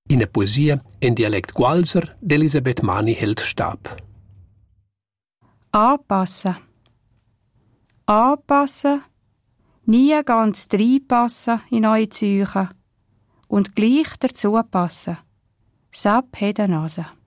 In der Poesie in Dialekt Gualser d'Elisabeth Mani hält Stab. Anpassen. Anpassen, nie ganz reinpassen in eure Psyche und gleich dazu passen. Sab hat eine Nase.